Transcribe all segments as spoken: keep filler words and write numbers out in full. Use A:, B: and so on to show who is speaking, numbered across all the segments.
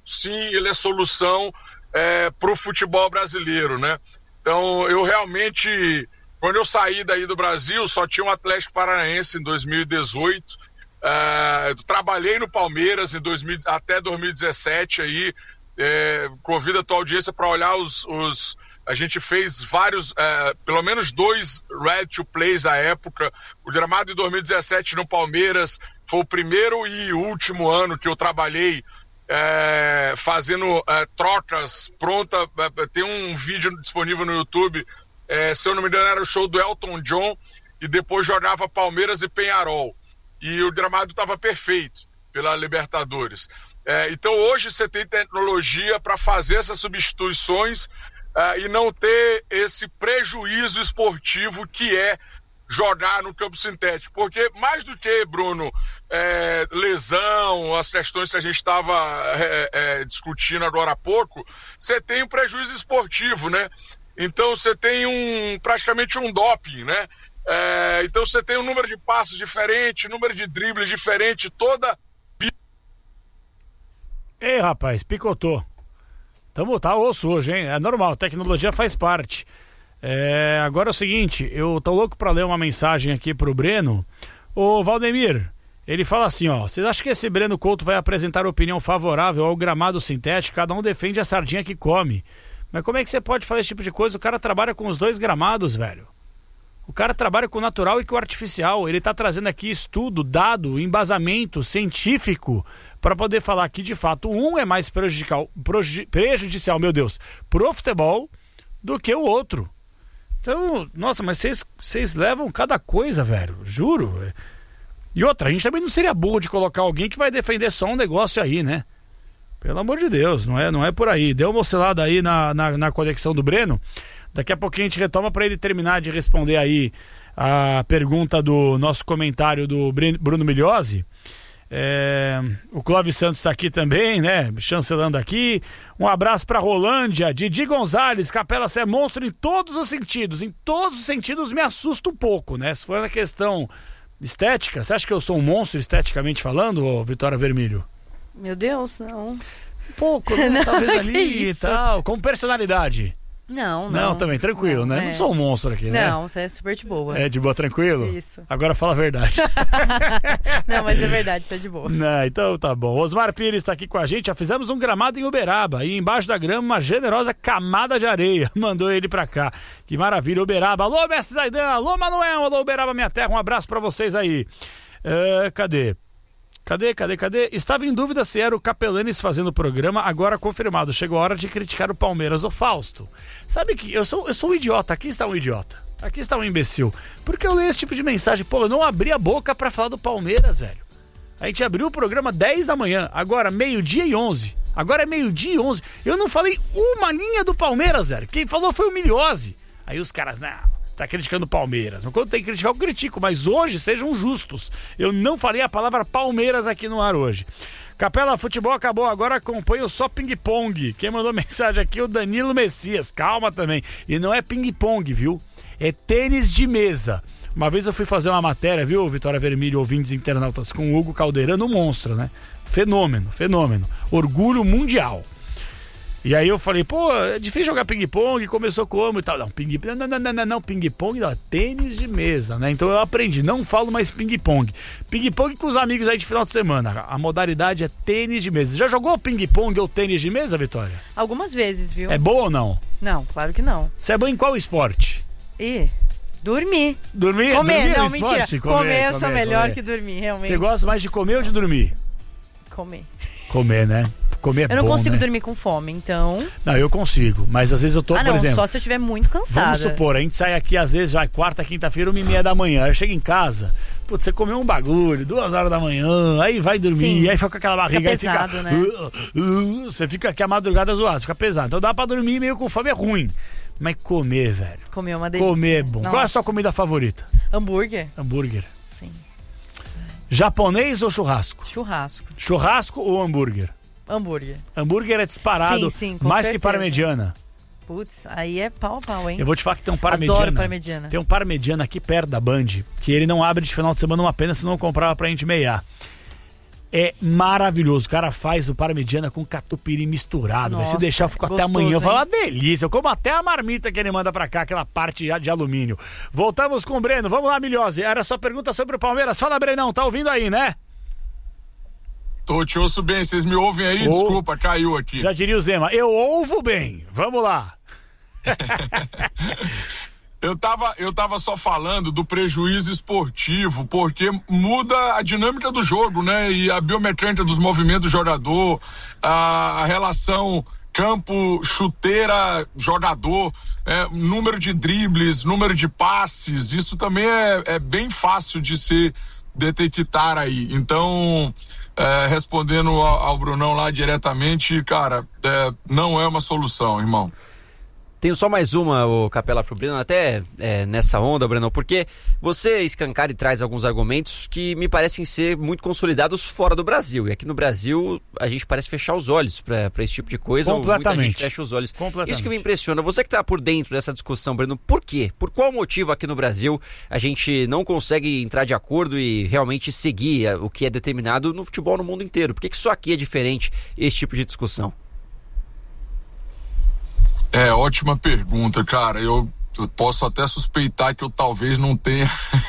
A: sim, ele é solução é, para o futebol brasileiro, né? Então, eu realmente, quando eu saí daí do Brasil, só tinha um Atlético Paranaense em dois mil e dezoito, é, trabalhei no Palmeiras em dois mil, até dois mil e dezessete, aí, é, convido a tua audiência para olhar os... os a gente fez vários, é, pelo menos dois Red to Plays à época. O gramado de dois mil e dezessete no Palmeiras foi o primeiro e último ano que eu trabalhei é, fazendo é, trocas pronta. É, tem um vídeo disponível no YouTube, é, se eu não me engano era o show do Elton John, e depois jogava Palmeiras e Peñarol. E o gramado estava perfeito pela Libertadores. É, então hoje você tem tecnologia para fazer essas substituições Uh, e não ter esse prejuízo esportivo que é jogar no campo sintético. Porque mais do que, Bruno, é, lesão, as questões que a gente estava é, é, discutindo agora há pouco, você tem um prejuízo esportivo, né? Então você tem um, praticamente um doping, né? É, então você tem um número de passos diferente, número de dribles diferente, toda...
B: Ei, rapaz, picotou. Tamo, tá osso hoje, hein? É normal, a tecnologia faz parte. É, agora é o seguinte, eu tô louco pra ler uma mensagem aqui pro Breno. Ô, Valdemir, ele fala assim, ó, vocês acham que esse Breno Couto vai apresentar opinião favorável ao gramado sintético? Cada um defende a sardinha que come. Mas como é que você pode falar esse tipo de coisa? O cara trabalha com os dois gramados, velho. O cara trabalha com o natural e com o artificial. Ele tá trazendo aqui estudo, dado, embasamento científico para poder falar que, de fato, um é mais prejudicial, prejudicial, meu Deus, pro futebol do que o outro. Então, nossa, mas vocês levam cada coisa, velho, juro. E outra, a gente também não seria burro de colocar alguém que vai defender só um negócio aí, né? Pelo amor de Deus, não é, não é por aí. Deu uma oscilada aí na, na, na conexão do Breno. Daqui a pouquinho a gente retoma para ele terminar de responder aí a pergunta do nosso comentário do Bruno Migliozzi. É, o Clóvis Santos está aqui também, né? Chancelando aqui. Um abraço para Rolândia. Didi Gonzalez, Capela, você é monstro em todos os sentidos. Em todos os sentidos me assusta um pouco, né? Se for na questão estética, você acha que eu sou um monstro esteticamente falando, ô Vitória Vermelho?
C: Meu Deus, não.
B: Um pouco, né?
C: Não,
B: talvez ali e tal. Com personalidade.
C: Não, não.
B: Não, também, tranquilo, não, né? É. Não sou um monstro aqui, né?
C: Não, você é super de boa.
B: É de boa, tranquilo?
C: Isso.
B: Agora fala a verdade.
C: Não, mas é verdade, você é de boa.
B: Não, então tá bom. Osmar Pires está aqui com a gente. Já fizemos um gramado em Uberaba. E embaixo da grama, uma generosa camada de areia. Mandou ele pra cá. Que maravilha, Uberaba. Alô, Mestre Zaidan. Alô, Manuel. Alô, Uberaba, minha terra. Um abraço pra vocês aí. Uh, cadê? Cadê, cadê, cadê? Estava em dúvida se era o Capelanes fazendo o programa, agora confirmado. Chegou a hora de criticar o Palmeiras. Ô Fausto, sabe que eu sou, eu sou um idiota, aqui está um idiota. Aqui está um imbecil. Porque eu leio esse tipo de mensagem. Pô, eu não abri a boca pra falar do Palmeiras, velho. A gente abriu o programa dez da manhã, agora meio-dia e onze. Agora é meio-dia e onze. Eu não falei uma linha do Palmeiras, velho. Quem falou foi o Migliozzi. Aí os caras, não... Tá criticando o Palmeiras. Quando tem que criticar, eu critico. Mas hoje, sejam justos. Eu não falei a palavra Palmeiras aqui no ar hoje. Capela, futebol acabou. Agora acompanho só ping-pong. Quem mandou mensagem aqui é o Danilo Messias. Calma também. E não é ping-pong, viu? É tênis de mesa. Uma vez eu fui fazer uma matéria, viu, Vitória Vermelho, ouvintes internautas, com o Hugo Calderano, um monstro, né? Fenômeno, fenômeno. Orgulho mundial. E aí eu falei, pô, é difícil jogar ping-pong, começou como e tal. Não, ping não, não, não, não, não, ping-pong não, tênis de mesa, né? Então eu aprendi, não falo mais ping-pong. Ping-pong com os amigos aí de final de semana. A modalidade é tênis de mesa. Já jogou ping-pong ou tênis de mesa, Vitória?
C: Algumas vezes, viu?
B: É bom ou não?
C: Não, claro que não.
B: Você é bom em qual esporte?
C: Ih, dormir.
B: Dormir?
C: Comer,
B: dormir
C: não,
B: esporte?
C: mentira.
B: Comer,
C: comer eu
B: comer,
C: sou melhor
B: comer.
C: que dormir, realmente.
B: Você gosta mais de comer ou de dormir?
C: Comer.
B: Comer, né? Comer é
C: eu não
B: bom,
C: consigo
B: né?
C: dormir com fome, então...
B: Não, eu consigo, mas às vezes eu tô,
C: ah,
B: por
C: não,
B: exemplo...
C: só se eu estiver muito cansada.
B: Vamos supor, a gente sai aqui às vezes já é quarta, quinta-feira, uma e meia da manhã. Eu chego em casa, putz, você comeu um bagulho, duas horas da manhã, aí vai dormir,
C: Sim.
B: aí fica com aquela barriga,
C: fica pesado,
B: aí fica...
C: né?
B: Uh, uh, você fica aqui a madrugada zoado, fica pesado. Então dá pra dormir meio com fome, é ruim. Mas comer, velho.
C: Comer é uma delícia.
B: Comer é bom.
C: Nossa.
B: Qual é a sua comida favorita?
C: Hambúrguer.
B: Hambúrguer.
C: Sim.
B: Japonês ou churrasco?
C: Churrasco.
B: Churrasco ou hambúrguer?
C: Hambúrguer.
B: Hambúrguer é disparado,
C: sim, sim, com
B: mais
C: certeza.
B: que parmegiana.
C: Putz, aí é pau a pau, hein?
B: Eu vou te falar que tem um parmegiana.
C: Adoro parmegiana.
B: Tem um parmegiana aqui perto da Band, que ele não abre de final de semana uma pena, senão eu comprava pra gente meiar. é maravilhoso. O cara faz o parmegiana com catupiry misturado. Vai se
C: Nossa,
B: deixar, eu fico até
C: gostoso,
B: amanhã. Eu falo,
C: hein?
B: uma delícia. Eu como até a marmita que ele manda pra cá, aquela parte de alumínio. Voltamos com o Breno. Vamos lá, Milhose. Era só pergunta sobre o Palmeiras. Fala, Brenão. Tá ouvindo aí, né?
A: Tô, te ouço bem. Vocês me ouvem aí?
B: Oh.
A: Desculpa, caiu aqui.
B: Já diria o Zema. Eu ouvo bem. Vamos lá.
A: Eu tava, eu tava só falando do prejuízo esportivo, porque muda a dinâmica do jogo, né? E a biomecânica dos movimentos do jogador, a relação campo, chuteira, jogador, é, número de dribles, número de passes, isso também é, é bem fácil de se detectar aí. Então, é, respondendo ao, ao Brunão lá diretamente, cara, é, não é uma solução, irmão.
D: Tenho só mais uma, o Capela, pro Breno, até é, nessa onda, Breno, porque você escancara e traz alguns argumentos que me parecem ser muito consolidados fora do Brasil. E aqui no Brasil, a gente parece fechar os olhos para esse tipo de coisa.
B: Completamente.
D: Muita gente fecha os olhos.
B: Completamente.
D: Isso que me impressiona. Você que está por dentro dessa discussão, Breno, por quê? Por qual motivo aqui no Brasil a gente não consegue entrar de acordo e realmente seguir o que é determinado no futebol no mundo inteiro? Por que, que só aqui é diferente esse tipo de discussão?
A: É, ótima pergunta, cara. Eu, eu posso até suspeitar que eu talvez não tenha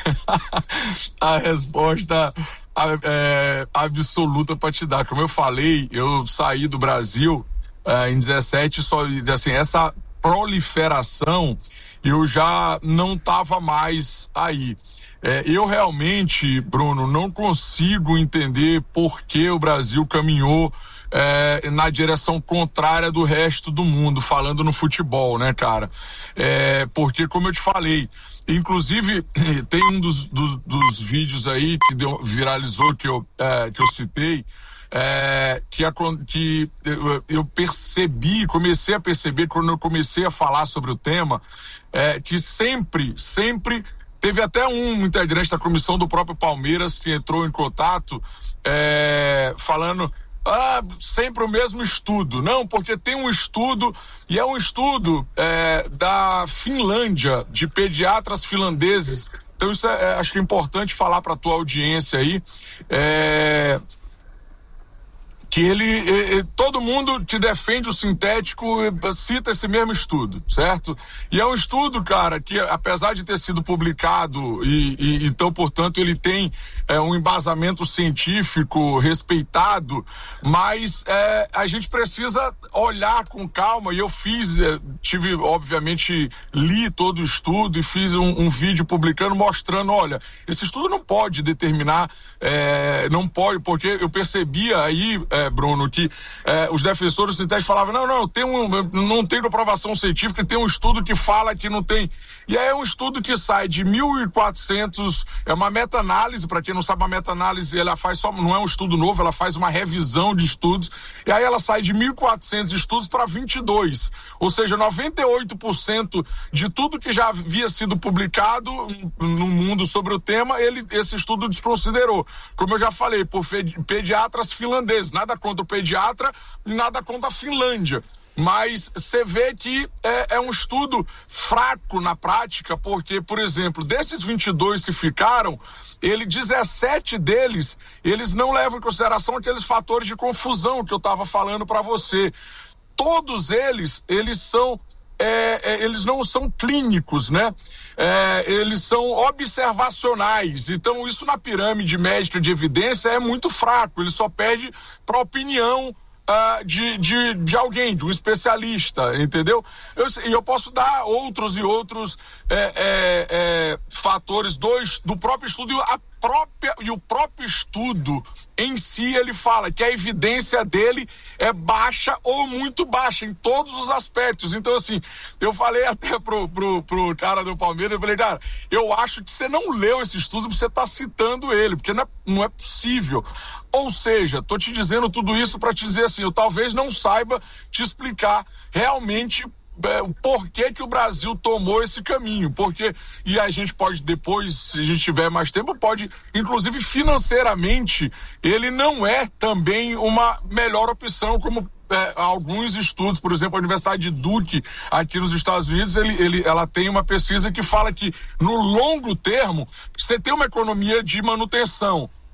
A: a resposta é, absoluta para te dar. Como eu falei, eu saí do Brasil é, em dezessete, só assim, essa proliferação eu já não estava mais aí. É, eu realmente, Bruno, não consigo entender por que o Brasil caminhou É, na direção contrária do resto do mundo, falando no futebol, né, cara? É, porque, como eu te falei, inclusive tem um dos, dos, dos vídeos aí que deu, viralizou, que eu, é, que eu citei, é, que, a, que eu, eu percebi, comecei a perceber quando eu comecei a falar sobre o tema, é, que sempre, sempre teve até um integrante da comissão do próprio Palmeiras que entrou em contato é, falando... Ah, sempre o mesmo estudo. Não, porque tem um estudo, e é um estudo é, da Finlândia, de pediatras finlandeses. Então isso é, é, acho que é importante falar para a tua audiência aí, é, que ele, é, é, todo mundo que defende o sintético cita esse mesmo estudo, certo? E é um estudo, cara, que apesar de ter sido publicado e, e então, portanto, ele tem é, um embasamento científico respeitado, mas é, a gente precisa olhar com calma, e eu fiz, é, tive, obviamente, li todo o estudo e fiz um, um vídeo publicando mostrando, olha, esse estudo não pode determinar, é, não pode, porque eu percebia aí, é, Bruno, que é, os defensores sintéticos falavam, não, não, tem um, não tem comprovação científica, tem um estudo que fala que não tem. E aí é um estudo que sai de mil e quatrocentos, é uma meta-análise, para quem não sabe, a meta-análise, ela faz só, não é um estudo novo, ela faz uma revisão de estudos, e aí ela sai de mil e quatrocentos estudos para vinte e dois, ou seja, noventa e oito por cento de tudo que já havia sido publicado no mundo sobre o tema, ele, esse estudo desconsiderou. Como eu já falei, por pediatras finlandeses, nada contra o pediatra e nada contra a Finlândia. Mas você vê que é, é um estudo fraco na prática, porque, por exemplo, desses vinte e dois que ficaram, ele, dezessete deles, eles não levam em consideração aqueles fatores de confusão que eu estava falando para você. Todos eles, eles são É, é, eles não são clínicos, né? É, eles são observacionais. Então, isso na pirâmide médica de evidência é muito fraco. Ele só pede para opinião uh, de, de, de alguém, de um especialista, entendeu? Eu, eu posso dar outros e outros é, é, é, fatores do, do próprio estudo. A própria, e o próprio estudo em si, ele fala que a evidência dele é baixa ou muito baixa em todos os aspectos. Então, assim, eu falei até pro, pro, pro cara do Palmeiras, eu falei, cara, eu acho que você não leu esse estudo, você tá citando ele, porque não é, não é possível. Ou seja, tô te dizendo tudo isso para te dizer assim, eu talvez não saiba te explicar realmente É, o porquê que o Brasil tomou esse caminho, porque, e a gente pode depois, se a gente tiver mais tempo, pode, inclusive financeiramente, ele não é também uma melhor opção, como é, alguns estudos, por exemplo, a Universidade de Duke, aqui nos Estados Unidos, ele, ele, ela tem uma pesquisa que fala que no longo termo, você tem uma economia de manutenção,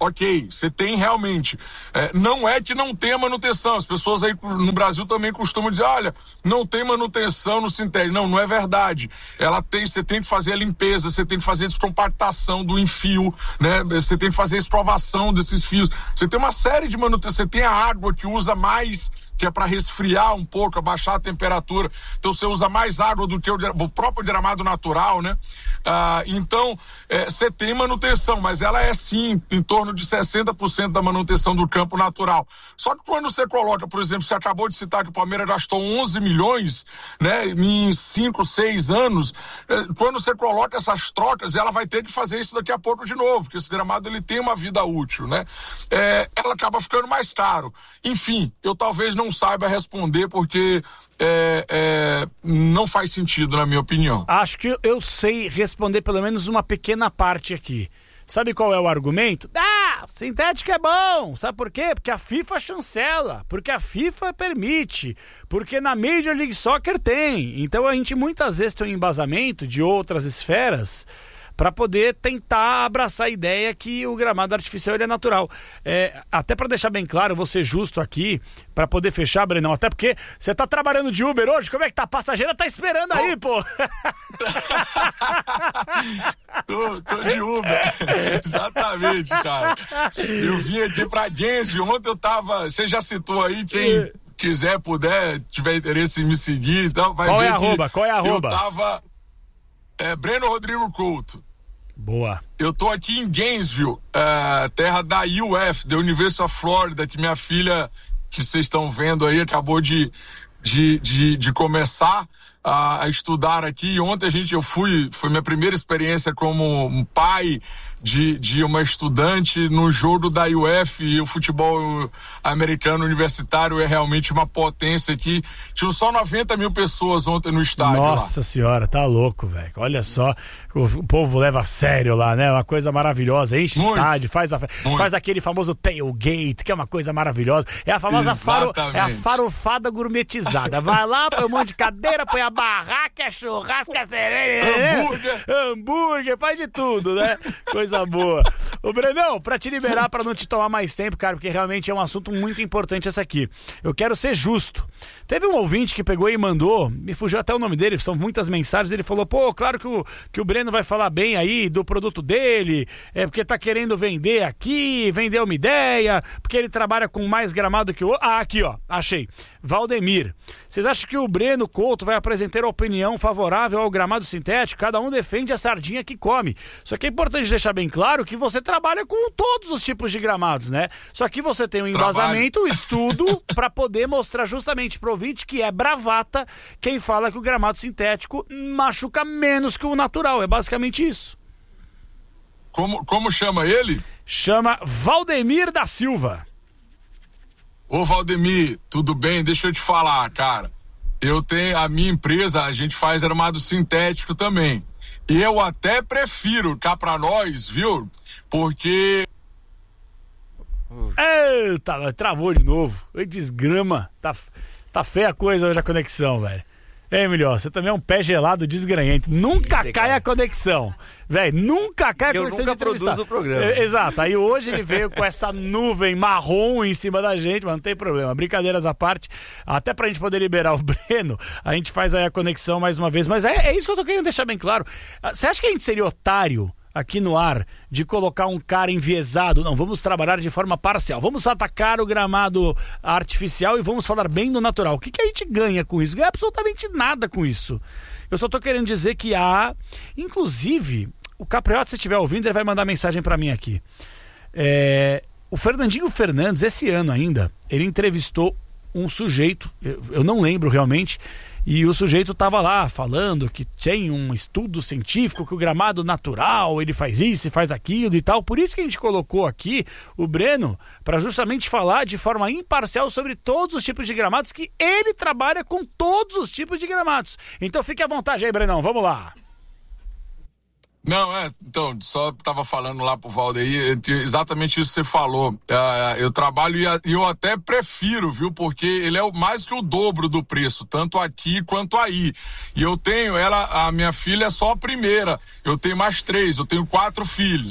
A: ok, você tem realmente. É, não é que não tenha manutenção. As pessoas aí no Brasil também costumam dizer, olha, não tem manutenção no sintético. Não, não é verdade. Ela tem, você tem que fazer a limpeza, você tem que fazer a descompactação do enfio, né? Você tem que fazer a estrovação desses fios. Você tem uma série de manutenção. Você tem a água que usa mais, que é para resfriar um pouco, abaixar a temperatura. Então você usa mais água do que o, o próprio gramado natural, né? Ah, então, você é, tem manutenção, mas ela é sim em torno de sessenta por cento da manutenção do campo natural. Só que quando você coloca, por exemplo, você acabou de citar que o Palmeiras gastou onze milhões, né, em cinco, seis anos, é, quando você coloca essas trocas, ela vai ter que fazer isso daqui a pouco de novo, porque esse gramado ele tem uma vida útil, né? É, ela acaba ficando mais caro. Enfim, eu talvez não saiba responder porque é, é, não faz sentido, na minha opinião.
B: Acho que eu sei responder pelo menos uma pequena parte aqui. Sabe qual é o argumento? Ah, sintético é bom. Sabe por quê? Porque a FIFA chancela, porque a FIFA permite, porque na Major League Soccer tem. Então a gente muitas vezes tem um embasamento de outras esferas para poder tentar abraçar a ideia que o gramado artificial ele é natural. É, até para deixar bem claro, vou ser justo aqui, para poder fechar, Brenão, até porque você tá trabalhando de Uber hoje, como é que tá? A passageira tá esperando aí, pô!
A: tô, tô de Uber, exatamente, cara. Eu vim aqui pra Gainesville, ontem eu tava, você já citou aí, quem quiser, puder, tiver interesse em me seguir, então vai
B: Qual
A: ver
B: é a
A: que
B: arroba? Qual é a arroba?
A: Eu tava... É Breno Rodrigo Couto.
B: Boa.
A: Eu tô aqui em Gainesville, uh, terra da U F, da University of Florida, que minha filha, que vocês estão vendo aí, acabou de, de, de, de começar a, a estudar aqui. E ontem a gente, eu fui, foi minha primeira experiência como um pai de, de uma estudante no jogo da U F, e o futebol americano universitário é realmente uma potência aqui. Tinham só noventa mil pessoas ontem no estádio.
B: Nossa
A: lá.
B: senhora, tá louco, velho. Olha só, o, o povo leva a sério lá, né? Uma coisa maravilhosa. Enche o estádio, faz, a, faz aquele famoso tailgate, que é uma coisa maravilhosa. É a famosa faro, é a farofada gourmetizada. Vai lá, põe um monte de cadeira, põe a barraca, é churrasco, é cerveja,
A: hambúrguer.
B: hambúrguer, faz de tudo, né? Coisa boa. Ô, Brenão, pra te liberar, pra não te tomar mais tempo, cara, porque realmente é um assunto muito importante esse aqui. Eu quero ser justo. Teve um ouvinte que pegou e mandou, me fugiu até o nome dele, são muitas mensagens, ele falou, pô, claro que o, que o Breno vai falar bem aí do produto dele, é porque tá querendo vender aqui, vender uma ideia, porque ele trabalha com mais gramado que o outro. Ah, aqui, ó, achei. Valdemir, vocês acham que o Breno Couto vai apresentar a opinião favorável ao gramado sintético? Cada um defende a sardinha que come. Só que é importante deixar bem claro que você trabalha com todos os tipos de gramados, né? Só que você tem um embasamento, um estudo, para poder mostrar justamente pro ouvinte que é bravata quem fala que o gramado sintético machuca menos que o natural. É basicamente isso.
A: Como, como chama ele?
B: Chama Valdemir da Silva.
A: Ô Valdemir, tudo bem? Deixa eu te falar, cara. Eu tenho, a minha empresa, a gente faz gramado sintético também. E eu até prefiro cá pra nós, viu? Porque...
B: Eita, travou de novo. Desgrama. Tá, tá feia a coisa hoje a conexão, velho. Ei, melhor, você também é um pé gelado desgranhente. Nunca Sim, cai cara. a conexão. Velho, nunca cai a
D: eu
B: conexão.
D: Eu nunca produzo o programa.
B: É, exato. Aí hoje ele veio com essa nuvem marrom em cima da gente, mas não tem problema. Brincadeiras à parte, até pra gente poder liberar o Breno, a gente faz aí a conexão mais uma vez. Mas é, é isso que eu tô querendo deixar bem claro. Você acha que a gente seria otário aqui no ar de colocar um cara enviesado? Não, vamos trabalhar de forma parcial, vamos atacar o gramado artificial e vamos falar bem do natural. O que, que a gente ganha com isso? Ganha absolutamente nada com isso. Eu só tô querendo dizer que há, inclusive, o Capriota, se estiver ouvindo, ele vai mandar mensagem para mim aqui. É, o Fernandinho Fernandes, esse ano ainda, ele entrevistou um sujeito, eu, eu não lembro realmente, e o sujeito estava lá falando que tem um estudo científico que o gramado natural, ele faz isso e faz aquilo e tal. Por isso que a gente colocou aqui o Breno, para justamente falar de forma imparcial sobre todos os tipos de gramados, que ele trabalha com todos os tipos de gramados. Então fique à vontade aí, Brenão, vamos lá.
A: Não, é, então, só tava falando lá pro Valdeir, exatamente isso que você falou. Uh, eu trabalho e eu até prefiro, viu, porque ele é mais que o dobro do preço, tanto aqui quanto aí. E eu tenho, ela, a minha filha é só a primeira, eu tenho mais três, eu tenho quatro filhos.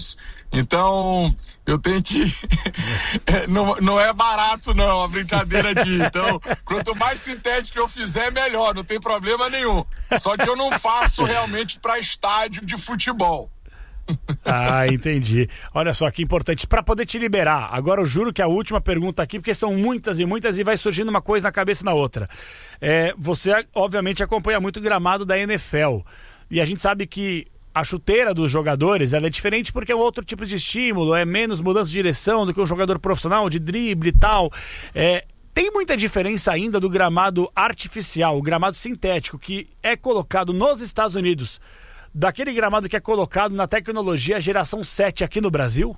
A: Então, eu tenho que... não, não é barato, não, a brincadeira aqui. Então, quanto mais sintético eu fizer, melhor, não tem problema nenhum. Só que eu não faço realmente para estádio de futebol.
B: Ah, entendi. Olha só que importante. Para poder te liberar, agora eu juro que a última pergunta aqui, porque são muitas e muitas e vai surgindo uma coisa na cabeça na outra. É, você, obviamente, acompanha muito o gramado da N F L. E a gente sabe que a chuteira dos jogadores ela é diferente porque é um outro tipo de estímulo, é menos mudança de direção do que um jogador profissional, de drible e tal. É, tem muita diferença ainda do gramado artificial, o gramado sintético, que é colocado nos Estados Unidos, daquele gramado que é colocado na tecnologia geração sete aqui no Brasil?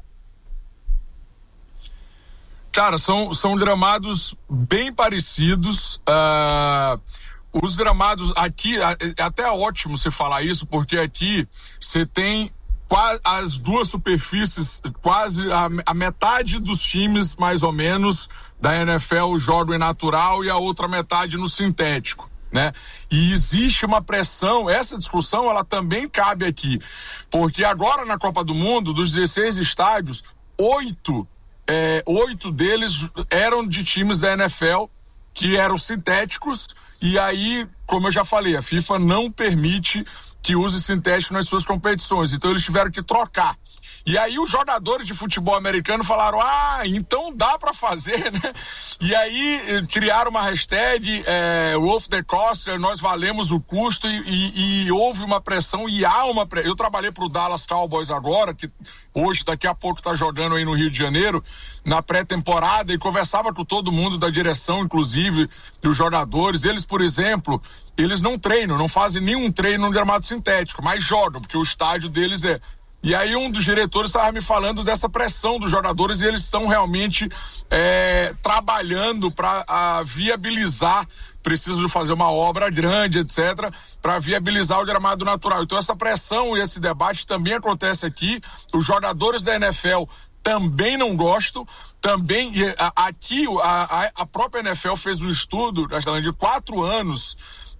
A: Cara, são, são gramados bem parecidos. Uh, os gramados aqui, é até ótimo você falar isso, porque aqui você tem quase as duas superfícies, quase a, a metade dos times, mais ou menos, da N F L jogam em natural e a outra metade no sintético. Né? E existe uma pressão, essa discussão ela também cabe aqui, porque agora na Copa do Mundo, dos dezesseis estádios, oito, é, oito deles eram de times da N F L que eram sintéticos, e aí, como eu já falei, a FIFA não permite que use sintético nas suas competições, então eles tiveram que trocar. E aí os jogadores de futebol americano falaram, ah, então dá pra fazer, né? E aí criaram uma hashtag, é, Wolf the Cost, nós valemos o custo, e, e, e houve uma pressão, e há uma pressão. Eu trabalhei pro Dallas Cowboys agora, que hoje, daqui a pouco, tá jogando aí no Rio de Janeiro, na pré-temporada, e conversava com todo mundo da direção, inclusive, dos jogadores. Eles, por exemplo, eles não treinam, não fazem nenhum treino no gramado sintético, mas jogam, porque o estádio deles é... E aí um dos diretores estava me falando dessa pressão dos jogadores, e eles estão realmente é, trabalhando para viabilizar, precisam fazer uma obra grande, etcétera, para viabilizar o gramado natural. Então essa pressão e esse debate também acontece aqui. Os jogadores da N F L também não gostam, também, e aqui a, a própria N F L fez um estudo de quatro anos,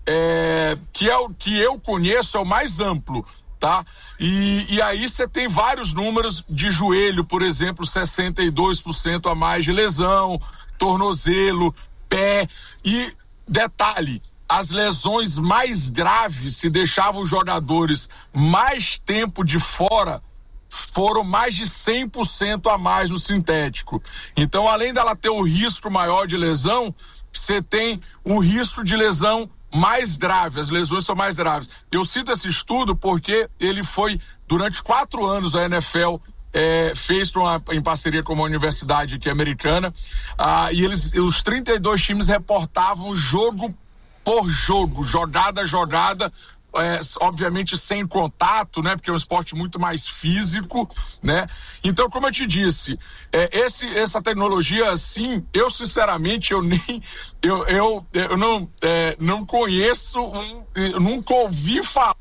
A: é, que, é o, que eu conheço, é o mais amplo. Tá? E, e aí você tem vários números de joelho, por exemplo, sessenta e dois por cento a mais de lesão, tornozelo, pé, e detalhe, as lesões mais graves que deixavam os jogadores mais tempo de fora foram mais de cem por cento a mais no sintético. Então, além dela ter o risco maior de lesão, você tem o risco de lesão mais grave, as lesões são mais graves. Eu cito esse estudo porque ele foi, durante quatro anos, a N F L é, fez uma, em parceria com uma universidade aqui americana, ah, e eles, os trinta e dois times reportavam jogo por jogo, jogada a jogada, É, obviamente sem contato, né? Porque é um esporte muito mais físico, né? Então, como eu te disse, é, esse, essa tecnologia, assim, eu sinceramente, eu nem, eu, eu, eu não, é, não conheço, um, eu nunca ouvi falar.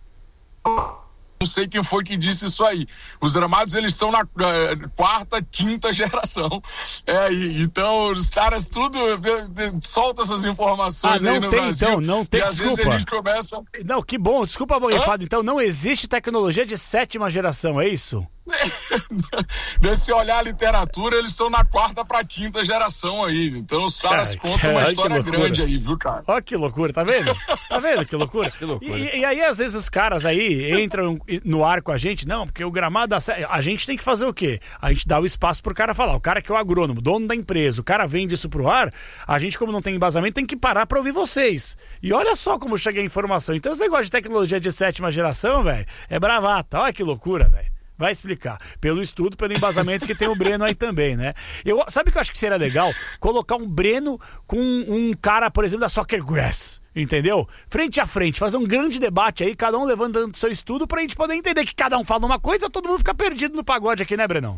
A: Não sei quem foi que disse isso aí. Os gramados, eles são na é, quarta, quinta geração. É, e, então, os caras tudo soltam essas informações
B: ah,
A: aí no
B: tem,
A: Brasil.
B: Então, não tem,
A: e às
B: desculpa.
A: vezes a gente começa...
B: Não, que bom, desculpa, borrifado. Então, não existe tecnologia de sétima geração, é isso?
A: Se olhar a literatura, eles estão na quarta pra quinta geração aí. Então os caras
B: cara,
A: contam uma
B: cara,
A: história grande aí, viu, cara?
B: Olha que loucura, tá vendo? Tá vendo que loucura?
D: Que loucura.
B: E, e aí, às vezes, os caras aí entram no ar com a gente, não, porque o gramado... A gente tem que fazer o quê? A gente dá o espaço pro cara falar. O cara que é o agrônomo, dono da empresa, o cara vende isso pro ar, a gente, como não tem embasamento, tem que parar pra ouvir vocês. E olha só como chega a informação. Então, esse negócio de tecnologia de sétima geração, velho, é bravata. Olha que loucura, velho. Vai explicar. Pelo estudo, pelo embasamento que tem o Breno aí também, né? Eu, sabe o que eu acho que seria legal? Colocar um Breno com um cara, por exemplo, da Soccer Grass, entendeu? Frente a frente, fazer um grande debate aí, cada um levantando seu estudo pra gente poder entender que cada um fala uma coisa, todo mundo fica perdido no pagode aqui, né, Brenão?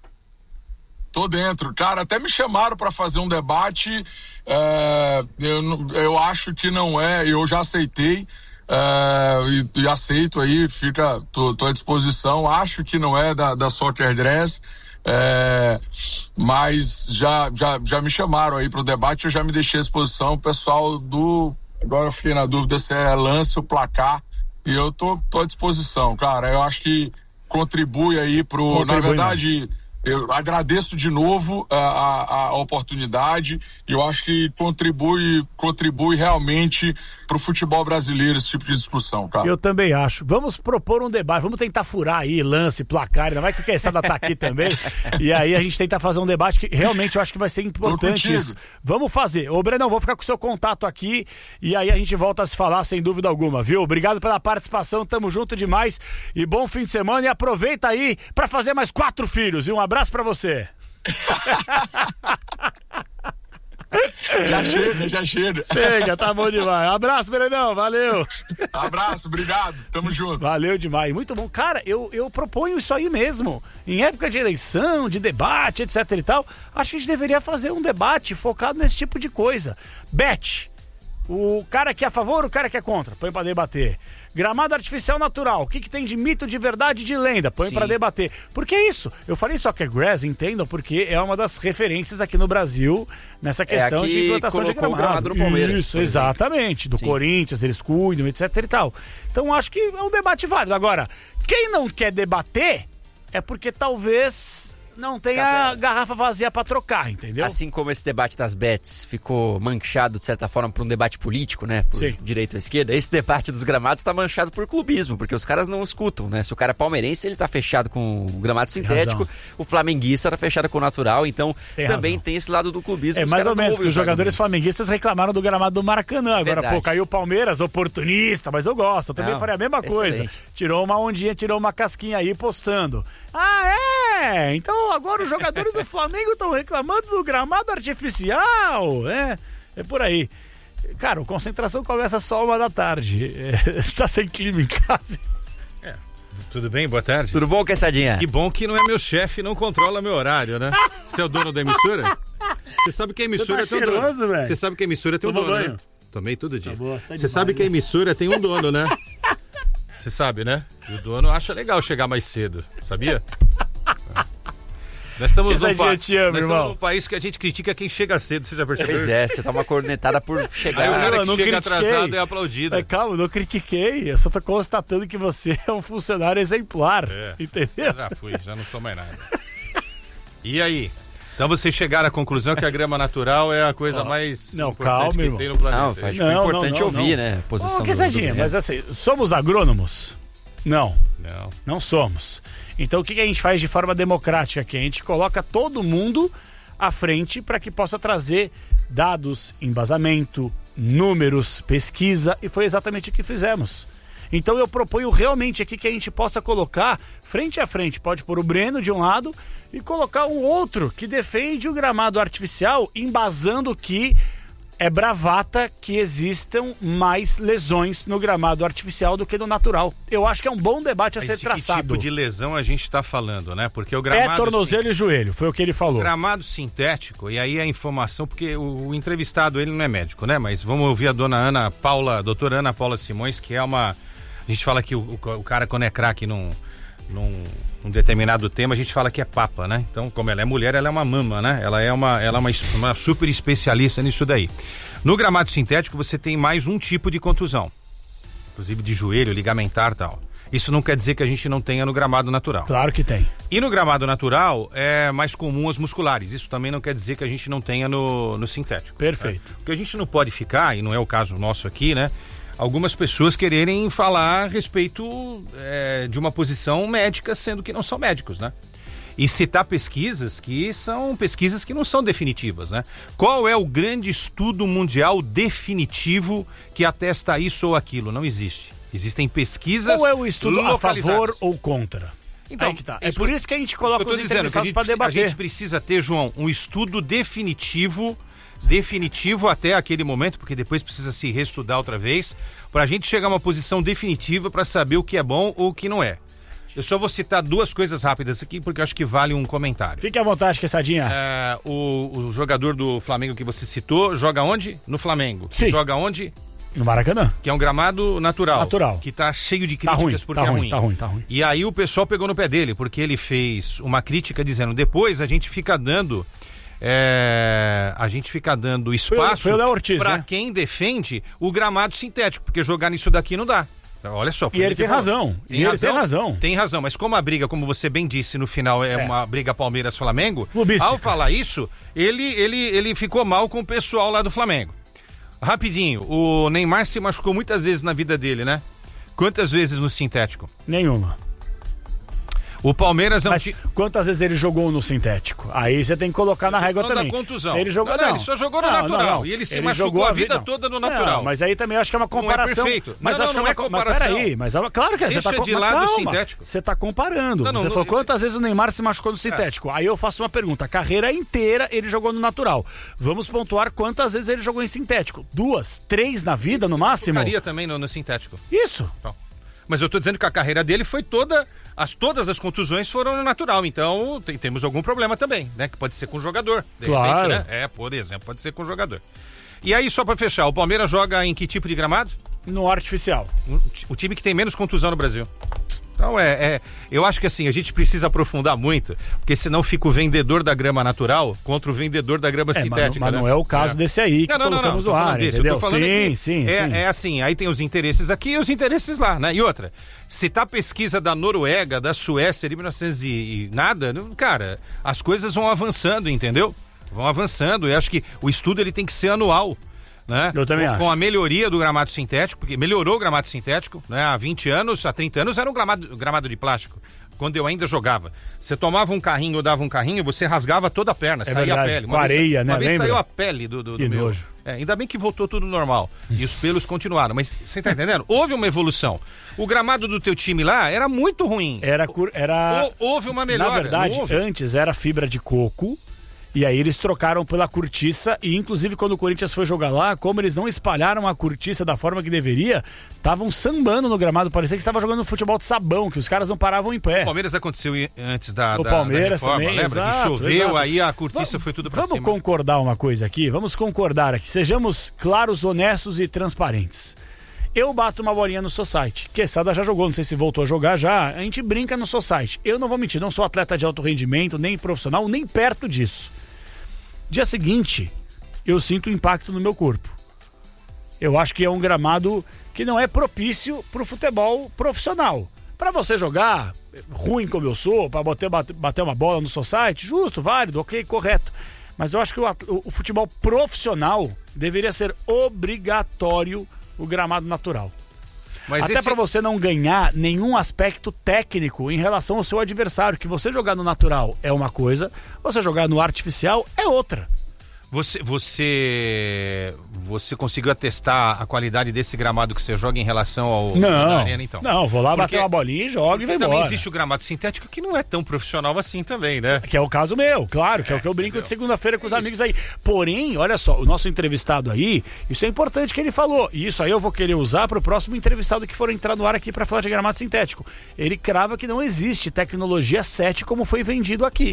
A: Tô dentro. Cara, até me chamaram pra fazer um debate, é, eu, eu acho que não é, eu já aceitei. Uh, e, e aceito aí, fica, tô, tô à disposição, acho que não é da, da Soccer Dress, é, mas já, já, já me chamaram aí pro debate, eu já me deixei à disposição, o pessoal do, agora eu fiquei na dúvida se é lance ou placar, e eu tô, tô à disposição, cara, eu acho que contribui aí pro...
B: Contribui,
A: na verdade... Não. Eu agradeço de novo a, a, a oportunidade e eu acho que contribui, contribui realmente para o futebol brasileiro esse tipo de discussão, cara.
B: Eu também acho. Vamos propor um debate, vamos tentar furar aí lance, placar, ainda vai que o Quesada tá aqui também. E aí a gente tenta fazer um debate que realmente eu acho que vai ser importante isso. Vamos fazer. Ô Brenão, vou ficar com o seu contato aqui e aí a gente volta a se falar sem dúvida alguma, viu? Obrigado pela participação, tamo junto demais e bom fim de semana e aproveita aí para fazer mais quatro filhos e um abraço pra você.
A: Já chega, já chega.
B: Chega, tá bom demais. Abraço, Brenão, valeu.
A: Abraço, obrigado, tamo junto.
B: Valeu demais, muito bom. Cara, eu, eu proponho isso aí mesmo. Em época de eleição, de debate, etc e tal, acho que a gente deveria fazer um debate focado nesse tipo de coisa. Bet, o cara que é a favor, o cara que é contra, põe pra debater. Gramado artificial natural, o que, que tem de mito, de verdade, de lenda? Põe pra debater. Porque é isso, eu falei só que é grass, entendam, porque é uma das referências aqui no Brasil nessa questão
D: é
B: de implantação de gramado.
D: gramado no Palmeiras,
B: isso, exatamente, do Sim. Corinthians, eles cuidam, etc e tal. Então acho que é um debate válido. Agora, quem não quer debater é porque talvez... não tem a garrafa vazia pra trocar, entendeu?
D: Assim como esse debate das bets ficou manchado, de certa forma, por um debate político, né? Por
B: Sim.
D: direita ou esquerda, esse debate dos gramados tá manchado por clubismo, porque os caras não escutam, né? Se o cara é palmeirense, ele tá fechado com o gramado sintético, o flamenguista tá fechado com o natural, então
B: tem
D: também
B: razão.
D: tem esse lado do clubismo.
B: É mais ou menos, que os jogadores flamenguistas reclamaram do gramado do Maracanã. Agora, Verdade. pô, caiu o Palmeiras, oportunista, mas eu gosto, eu também não, faria a mesma excelente. coisa. Tirou uma ondinha, tirou uma casquinha aí postando. Ah, é? Então agora os jogadores do Flamengo estão reclamando do gramado artificial, é, é por aí. Cara, a concentração começa só uma da tarde, é, tá sem clima em casa.
E: É, tudo bem? Boa tarde.
D: Tudo bom, Quesadinha?
E: Que bom que não é meu chefe, não controla meu horário, né? Você é o dono da emissora? Você sabe que a emissora
B: Você tá
E: tem um
B: cheiroso,
E: dono.
B: velho.
E: Você sabe que a emissora tem um
B: Tomou
E: dono,
B: banho?
E: né? Tomei todo dia.
B: Tá boa, tá
E: Você sabe que a emissora tem um dono, né? Você sabe, né? E o dono acha legal chegar mais cedo, sabia? Nós estamos, num, pa...
B: te amo,
E: Nós
B: irmão.
E: estamos num país que a gente critica quem chega cedo, você já percebeu?
D: Pois é, você tá uma cornetada por chegar.
E: Aí o cara
B: eu
E: que
B: não
E: chega
B: critiquei.
E: atrasado é aplaudido.
B: É, calma, eu não critiquei, eu só tô constatando que você é um funcionário exemplar,
E: É,
B: entendeu?
E: já fui, já não sou mais nada. E aí? Então vocês chegaram à conclusão que a grama natural é a coisa oh, mais
B: não,
E: importante
B: calma,
E: que
B: irmão.
E: tem no planeta.
D: Não, acho que
B: Não,
D: foi importante
B: não, não,
D: ouvir,
B: não.
D: né? A posição
B: Ô,
D: do,
B: do mas assim, somos agrônomos? Não.
E: Não.
B: Não somos. Então o que, que a gente faz de forma democrática aqui? A gente coloca todo mundo à frente para que possa trazer dados, embasamento, números, pesquisa, e foi exatamente o que fizemos. Então eu proponho realmente aqui que a gente possa colocar frente a frente, pode pôr o Breno de um lado e colocar um outro que defende o gramado artificial, embasando que é bravata que existam mais lesões no gramado artificial do que no natural. Eu acho que é um bom debate a
E: Mas
B: ser
E: de
B: traçado.
E: Que tipo de lesão a gente está falando, né? Porque o gramado...
B: É tornozelo sim... e joelho, foi o que ele falou.
E: O gramado sintético, e aí a informação, porque o, o entrevistado, ele não é médico, né? Mas vamos ouvir a dona Ana Paula, a doutora Ana Paula Simões, que é uma... A gente fala que o, o, o cara, quando é craque num, num, num determinado tema, a gente fala que é papa, né? Então, como ela é mulher, ela é uma mama, né? Ela é uma, ela é uma, uma super especialista nisso daí. No gramado sintético, você tem mais um tipo de contusão. Inclusive de joelho, ligamentar e tal. Isso não quer dizer que a gente não tenha no gramado natural.
B: Claro que tem.
E: E no gramado natural, é mais comum as musculares. Isso também não quer dizer que a gente não tenha no, no sintético.
B: Perfeito.
E: Né? Porque a gente não pode ficar, e não é o caso nosso aqui, né? Algumas pessoas quererem falar a respeito é, de uma posição médica, sendo que não são médicos, né? E citar pesquisas que são pesquisas que não são definitivas, né? Qual é o grande estudo mundial definitivo que atesta isso ou aquilo? Não existe. Existem pesquisas
B: Ou é o estudo a
E: localizadas.
B: favor ou contra? Então, que tá. É por isso que a gente coloca os entrevistados para debater.
E: A gente precisa ter, João, um estudo definitivo definitivo até aquele momento, porque depois precisa se reestudar outra vez, para a gente chegar a uma posição definitiva para saber o que é bom ou o que não é. Eu só vou citar duas coisas rápidas aqui, porque eu acho que vale um comentário.
B: Fique à vontade, Quesadinha.
E: É, o, o jogador do Flamengo que você citou, joga onde? No Flamengo.
B: Sim.
E: Joga onde?
B: No Maracanã.
E: Que é um gramado natural.
B: Natural.
E: Que tá cheio de críticas
B: tá ruim,
E: porque
B: tá
E: é
B: ruim,
E: ruim.
B: Tá ruim, tá ruim.
E: E aí o pessoal pegou no pé dele, porque ele fez uma crítica dizendo, depois a gente fica dando... É, a gente fica dando espaço para
B: né?
E: quem defende o gramado sintético, porque jogar nisso daqui não dá. Olha só.
B: E ele tem razão.
E: Tem
B: e
E: razão,
B: ele tem razão.
E: Tem razão, mas como a briga, como você bem disse, no final é, é. uma briga Palmeiras-Flamengo,
B: Clubística.
E: Ao falar isso, ele, ele, ele ficou mal com o pessoal lá do Flamengo. Rapidinho, o Neymar se machucou muitas vezes na vida dele, né? Quantas vezes no sintético?
B: Nenhuma.
E: O Palmeiras é um
B: Mas
E: ti...
B: quantas vezes ele jogou no sintético? Aí você tem que colocar na régua também.
E: Da contusão.
B: Se ele jogou,
E: não, não,
B: não.
E: ele só jogou no
B: não,
E: natural.
B: Não, não.
E: E ele se
B: ele
E: machucou a vida
B: não.
E: toda no natural.
B: Não, mas aí também eu acho que é uma comparação.
E: Não é perfeito.
B: Mas
E: não,
B: acho
E: não,
B: que é
E: uma
B: uma
E: comparação.
B: Mas peraí, mas claro que é. Você tá
E: de lado
B: calma,
E: o sintético.
B: Você tá comparando.
E: Não, não,
B: você
E: não,
B: falou
E: não,
B: quantas vezes o Neymar se machucou no sintético. É. Aí eu faço uma pergunta. A carreira inteira ele jogou no natural. Vamos pontuar quantas vezes ele jogou em sintético. Duas, três na vida no máximo?
E: Eu jogaria também no, no sintético.
B: Isso.
E: Então. Mas eu tô dizendo que a carreira dele foi toda... As, todas as contusões foram no natural, então tem, temos algum problema também, né? Que pode ser com o jogador, de
B: claro.
E: repente, né? É, por exemplo, pode ser com o jogador. E aí, só pra fechar, o Palmeiras joga em que tipo de gramado?
B: No artificial.
E: O, o time que tem menos contusão no Brasil. Então é, é, eu acho que assim, a gente precisa aprofundar muito, porque senão fica o vendedor da grama natural contra o vendedor da grama
B: é,
E: sintética.
B: Mas, mas
E: né?
B: não é o caso
E: é.
B: desse aí que
E: não, não,
B: colocamos
E: não, não,
B: no ar,
E: desse,
B: entendeu?
E: Eu tô falando
B: sim,
E: aqui,
B: sim,
E: é,
B: sim.
E: É assim, aí tem os interesses aqui e os interesses lá, né? E outra, se tá pesquisa da Noruega, da Suécia, de mil e novecentos e, e nada, cara, as coisas vão avançando, entendeu? Vão avançando, eu acho que o estudo ele tem que ser anual. Né?
B: Eu também
E: com,
B: acho.
E: Com a melhoria do gramado sintético, porque melhorou o gramado sintético, né? Há vinte anos, há trinta anos era um gramado, gramado de plástico, quando eu ainda jogava. Você tomava um carrinho ou dava um carrinho, você rasgava toda a perna,
B: é
E: saía
B: verdade.
E: a pele.
B: Com areia,
E: vez,
B: né?
E: Uma vez
B: Lembra?
E: saiu a pele do, do, do
B: que
E: meu.
B: Nojo.
E: É, ainda bem que voltou tudo normal e os pelos continuaram, mas você tá entendendo? Houve uma evolução. O gramado do teu time lá era muito ruim.
B: Era... era...
E: Houve uma melhora.
B: Na verdade, antes era fibra de coco. E aí eles trocaram pela cortiça e inclusive quando o Corinthians foi jogar lá, como eles não espalharam a cortiça da forma que deveria, estavam sambando no gramado, parecia que estava jogando futebol de sabão, que os caras não paravam em pé.
E: O Palmeiras aconteceu antes da,
B: o
E: da,
B: Palmeiras
E: da reforma,
B: também,
E: lembra?
B: exato,
E: que choveu,
B: exato.
E: aí a cortiça
B: vamos,
E: foi tudo pra
B: vamos
E: cima.
B: Vamos concordar uma coisa aqui, vamos concordar aqui, sejamos claros, honestos e transparentes. Eu bato uma bolinha no Society. Quesada já jogou, não sei se voltou a jogar já. A gente brinca no Society. Eu não vou mentir, não sou atleta de alto rendimento, nem profissional, nem perto disso. Dia seguinte, eu sinto o impacto no meu corpo. Eu acho que é um gramado que não é propício para o futebol profissional. Para você jogar, ruim como eu sou, para bater, bater uma bola no Society, justo, válido, ok, correto. Mas eu acho que o, o, o futebol profissional deveria ser obrigatório o gramado natural. Mas Até esse... para você não ganhar nenhum aspecto técnico em relação ao seu adversário, que você jogar no natural é uma coisa, você jogar no artificial é outra.
E: Você, você, você conseguiu atestar a qualidade desse gramado que você joga em relação ao
B: não,
E: da arena, então?
B: Não, vou lá
E: porque,
B: bater uma bolinha e jogo e vai embora.
E: Também existe o gramado sintético que não é tão profissional assim também, né?
B: Que é o caso meu, claro, que é, é o que eu brinco entendeu? de segunda-feira com os é amigos aí. Porém, olha só, o nosso entrevistado aí, isso é importante que ele falou, e isso aí eu vou querer usar para o próximo entrevistado que for entrar no ar aqui para falar de gramado sintético. Ele crava que não existe tecnologia sete como foi vendido aqui.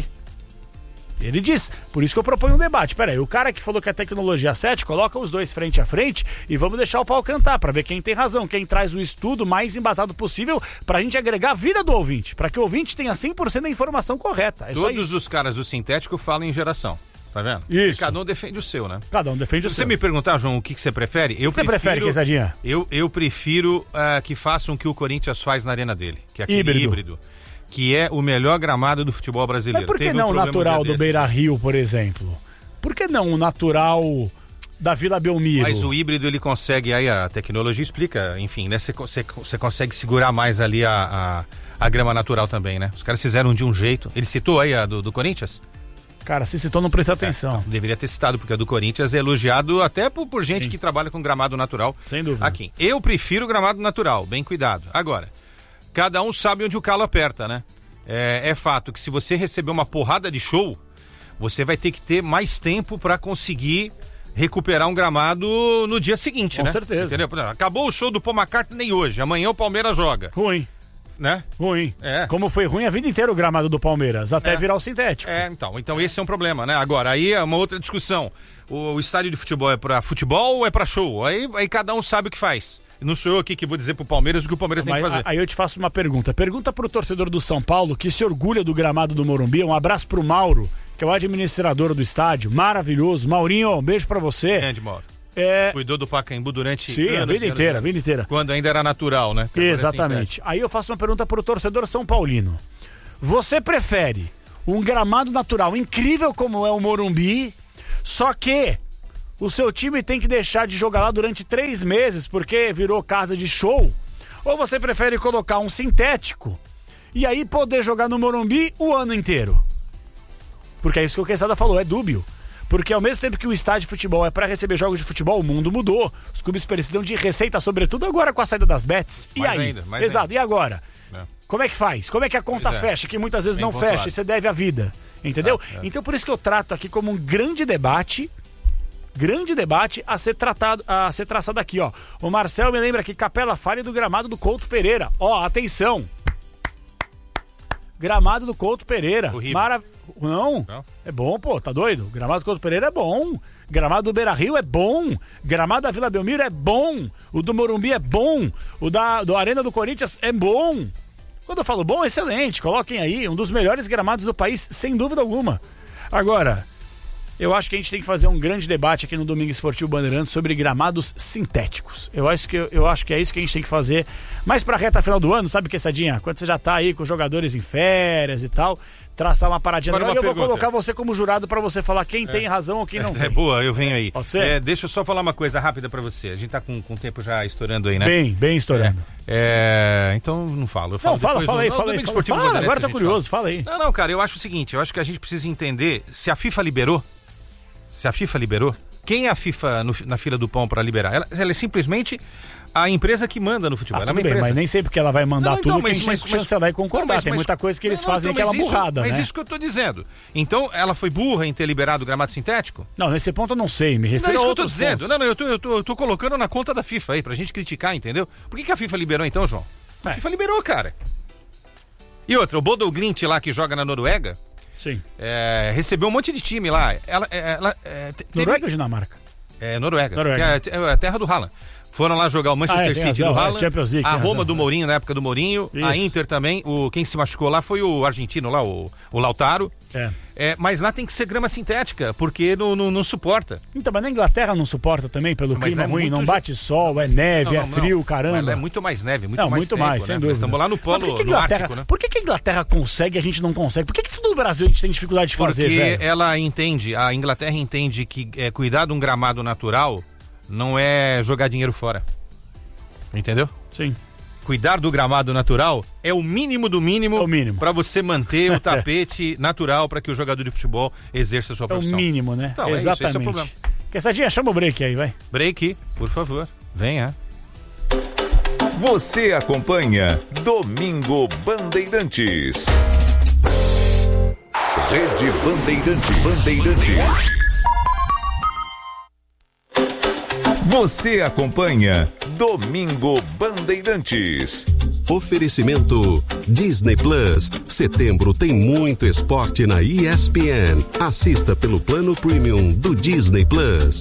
B: Ele diz, por isso que eu proponho um debate. Pera aí, o cara que falou que é tecnologia sete, coloca os dois frente a frente e vamos deixar o pau cantar, pra ver quem tem razão, quem traz o estudo mais embasado possível pra gente agregar a vida do ouvinte, pra que o ouvinte tenha cem por cento da informação correta. É
E: Todos os caras do sintético falam em geração, tá vendo?
B: Isso.
E: E cada um defende o seu, né?
B: Cada um defende o
E: Se
B: seu.
E: você me perguntar, João, o que, que você prefere? Eu
B: o que
E: prefiro,
B: você prefere, Quesadinha?
E: Eu, eu prefiro uh, que façam o que o Corinthians faz na arena dele, que é aquele
B: híbrido.
E: híbrido. Que é o melhor gramado do futebol brasileiro.
B: Mas por que
E: Teve
B: não
E: um
B: o natural do
E: desse.
B: Beira-Rio, por exemplo? Por que não o natural da Vila Belmiro?
E: Mas o híbrido ele consegue, aí a tecnologia explica, enfim, né? Você consegue segurar mais ali a, a, a grama natural também, né? Os caras fizeram de um jeito. Ele citou aí a do, do Corinthians?
B: Cara, se citou, não presta atenção.
E: É, deveria ter citado, porque a do Corinthians é elogiado até por, por gente Sim. que trabalha com gramado natural.
B: Sem dúvida.
E: Aqui. Eu prefiro o gramado natural, bem cuidado. Agora, cada um sabe onde o calo aperta, né? É, é fato que se você receber uma porrada de show, você vai ter que ter mais tempo para conseguir recuperar um gramado no dia seguinte,
B: Com
E: né?
B: Com certeza.
E: Entendeu? Acabou o show do Paul McCartney hoje, amanhã o Palmeiras joga.
B: Ruim.
E: Né?
B: Ruim.
E: É.
B: Como foi ruim a vida inteira o gramado do Palmeiras, até
E: é.
B: virar o sintético.
E: É, então, então esse é um problema, né? Agora, aí é uma outra discussão. O, o estádio de futebol é para futebol ou é para show? Aí, aí cada um sabe o que faz. Não sou eu aqui que vou dizer pro Palmeiras o que o Palmeiras
B: Mas,
E: tem que fazer.
B: Aí eu te faço uma pergunta. Pergunta pro torcedor do São Paulo que se orgulha do gramado do Morumbi. Um abraço pro Mauro, que é o administrador do estádio. Maravilhoso. Maurinho, um beijo pra você.
E: Grande, Mauro.
B: É...
E: Cuidou do Pacaembu durante
B: Sim,
E: anos,
B: a vida
E: anos,
B: inteira,
E: anos,
B: a vida inteira.
E: Quando ainda era natural, né? Que
B: Exatamente. Aí eu faço uma pergunta pro torcedor São Paulino. Você prefere um gramado natural incrível como é o Morumbi, só que o seu time tem que deixar de jogar lá durante três meses porque virou casa de show? Ou você prefere colocar um sintético e aí poder jogar no Morumbi o ano inteiro? Porque é isso que o Quesada falou, é dúbio. Porque ao mesmo tempo que o estádio de futebol é para receber jogos de futebol, o mundo mudou. Os clubes precisam de receita, sobretudo agora com a saída das bets. E
E: mais
B: aí?
E: Ainda, mais
B: Exato,
E: ainda.
B: E agora?
E: É.
B: Como é que faz? Como é que a conta
E: é.
B: fecha? Que muitas vezes
E: Bem
B: não
E: pontuado.
B: fecha e você deve a vida. Entendeu?
E: É, é.
B: Então por isso que eu trato aqui como um grande debate, grande debate a ser tratado, a ser traçado aqui, ó. O Marcel me lembra que Capela fale do gramado do Couto Pereira. Ó, atenção. Gramado do Couto Pereira.
E: Horrível.
B: Mara... Não,
E: Não,
B: é bom, pô, tá doido? Gramado do Couto Pereira é bom. Gramado do Beira-Rio é bom. Gramado da Vila Belmiro é bom. O do Morumbi é bom. O da do Arena do Corinthians é bom. Quando eu falo bom, excelente. Coloquem aí, um dos melhores gramados do país, sem dúvida alguma. Agora, eu acho que a gente tem que fazer um grande debate aqui no Domingo Esportivo Bandeirantes sobre gramados sintéticos. Eu acho que, eu acho que é isso que a gente tem que fazer. Mas pra reta final do ano, sabe, Quessadinha? Quando você já tá aí com os jogadores em férias e tal, traçar uma paradinha.
E: Agora,
B: Agora
E: uma
B: eu vou
E: pergunta.
B: colocar você como jurado pra você falar quem tem razão ou quem não
E: É
B: tem.
E: boa, eu venho aí.
B: Pode ser?
E: É, deixa eu só falar uma coisa rápida pra você. A gente tá com, com o tempo já estourando aí, né?
B: Bem, bem estourando.
E: É, é, então não falo. Eu falo
B: Não, fala,
E: depois
B: fala
E: no-
B: aí,
E: no
B: fala aí.
E: Domingo
B: Fala,
E: Esportivo
B: fala,
E: Bandeirantes
B: agora
E: a
B: tô
E: gente
B: curioso, fala aí.
E: Não, não, cara, eu acho o seguinte, eu acho que a gente precisa entender se a FIFA liberou, se a FIFA liberou, quem é a FIFA no- na fila do pão pra liberar? Ela, ela é simplesmente a empresa que manda no futebol.
B: Ah,
E: ela é uma
B: tudo bem,
E: empresa.
B: mas nem sempre que ela vai mandar
E: Não, então,
B: tudo
E: mas-
B: que a gente
E: mas-
B: tem que chancelar e concordar.
E: Não, mas-
B: tem
E: mas-
B: muita coisa que eles
E: Não,
B: fazem
E: então,
B: aquela
E: mas isso-
B: burrada,
E: Mas
B: né?
E: isso que eu tô dizendo. Então, ela foi burra em ter liberado o gramado sintético?
B: Não, nesse ponto eu não sei, me
E: Não,
B: refiro
E: é isso
B: a
E: que eu tô
B: outros
E: dizendo.
B: pontos.
E: Não, não, eu tô, eu, tô, eu tô colocando na conta da FIFA aí, pra gente criticar, entendeu? Por que, que a FIFA liberou então, João? A
B: É.
E: FIFA liberou, cara. E outra, o Bodo Glimt lá, que joga na Noruega,
B: Sim.
E: é, recebeu um monte de time lá. Ela, ela, é, te- teve-
B: Noruega ou Dinamarca?
E: É, Noruega.
B: Noruega.
E: Que é, é a terra do Haaland. Foram lá jogar o Manchester
B: Ah, é, tem
E: City
B: razão,
E: do
B: é,
E: Haaland,
B: Champions League,
E: a
B: tem
E: Roma
B: razão.
E: do Mourinho, na época do Mourinho, a
B: Isso.
E: Inter também. O, quem se machucou lá foi o argentino lá, o, o Lautaro.
B: É.
E: É, mas lá tem que ser grama sintética, porque não, não, não suporta.
B: Então, mas na Inglaterra não suporta também pelo
E: Mas
B: clima
E: é
B: ruim,
E: muito
B: não
E: jo-
B: bate sol, é neve,
E: Não, não,
B: é frio,
E: não.
B: caramba.
E: Mas é muito mais neve, muito
B: não,
E: mais
B: muito
E: tempo,
B: mais,
E: né?
B: sem
E: Nós
B: dúvida.
E: estamos lá no
B: Mas
E: polo,
B: por que que a
E: no
B: Inglaterra,
E: Ártico, né?
B: Por que, que a Inglaterra consegue e a gente não consegue? Por que, que tudo no Brasil a gente tem dificuldade de fazer,
E: Porque
B: velho?
E: ela entende, a Inglaterra entende que é, cuidar de um gramado natural não é jogar dinheiro fora. Entendeu?
B: Sim.
E: Cuidar do gramado natural é o mínimo do mínimo,
B: É o mínimo.
E: para você manter o tapete natural para que o jogador de futebol exerça a sua
B: É o
E: profissão.
B: mínimo, né?
E: Então, é isso, esse é o
B: Exatamente.
E: problema.
B: Quessadinha, chama o break aí, vai.
E: Break, por favor. Venha.
F: Você acompanha Domingo Bandeirantes. Rede Bandeirantes. Bandeirantes. Você acompanha Domingo Bandeirantes.
G: Oferecimento Disney Plus. Setembro tem muito esporte na E S P N. Assista pelo plano premium do Disney Plus.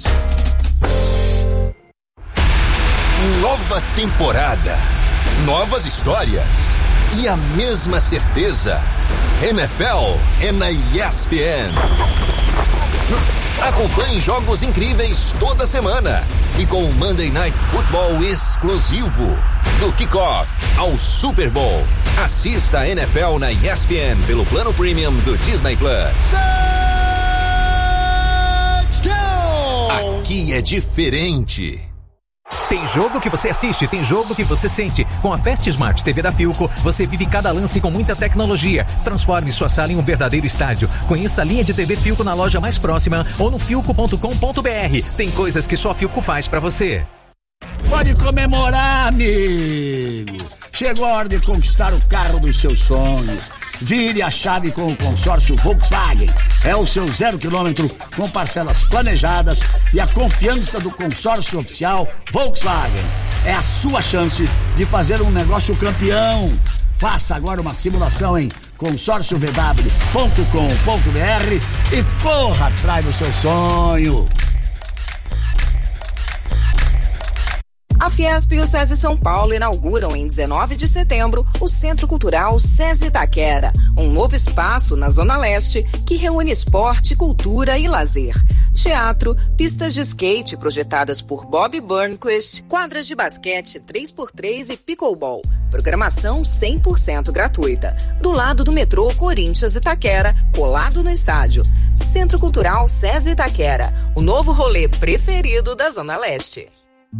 H: Nova temporada, novas histórias e a mesma certeza. N F L é na E S P N. Acompanhe jogos incríveis toda semana e com o Monday Night Football exclusivo. Do kickoff ao Super Bowl. Assista a N F L na E S P N pelo plano premium do Disney Plus. Aqui é diferente.
I: Tem jogo que você assiste, tem jogo que você sente. Com a Fast Smart T V da Philco, você vive cada lance com muita tecnologia. Transforme sua sala em um verdadeiro estádio. Conheça a linha de T V Philco na loja mais próxima ou no philco ponto com ponto b r. Tem coisas que só a Philco faz pra você.
J: Pode comemorar, amigo! Chegou a hora de conquistar o carro dos seus sonhos. Vire a chave com o consórcio Volkswagen. É o seu zero quilômetro com parcelas planejadas e a confiança do consórcio oficial Volkswagen. É a sua chance de fazer um negócio campeão. Faça agora uma simulação em consórcio v w ponto com ponto b r e corra atrás do seu sonho.
K: A Fiesp e o SESI São Paulo inauguram em dezenove de setembro o Centro Cultural SESI Itaquera, um novo espaço na Zona Leste que reúne esporte, cultura e lazer. Te teatro, pistas de skate projetadas por Bob Burnquist, quadras de basquete três por três e pickleball. Programação cem por cento gratuita. Do lado do metrô Corinthians Itaquera, colado no estádio. Centro Cultural César Itaquera, o novo rolê preferido da Zona Leste.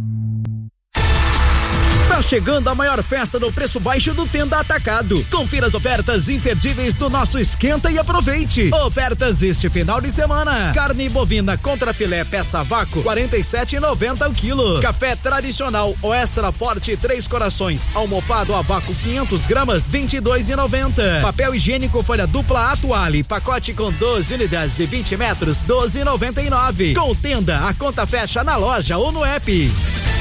L: Tá chegando a maior festa no preço baixo do Tenda Atacado. Confira as ofertas imperdíveis do nosso Esquenta e aproveite. Ofertas este final de semana. Carne bovina contra filé peça a vácuo, quarenta e sete reais e noventa centavos o quilo. Café tradicional ou extra forte três corações, almofado a vácuo quinhentas gramas, vinte e dois reais e noventa centavos. Papel higiênico folha dupla Atuale, pacote com doze unidades e vinte metros, doze reais e noventa e nove centavos. Com Tenda, a conta fecha na loja ou no app.